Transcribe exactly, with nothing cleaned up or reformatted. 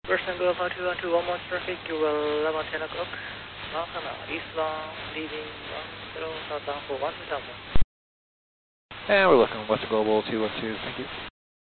Person Global two one two, one more traffic, you will level ten o'clock. Mountain eastbound, leading one zero, southbound for one two thousand. And we're looking Western Global two one two, thank you.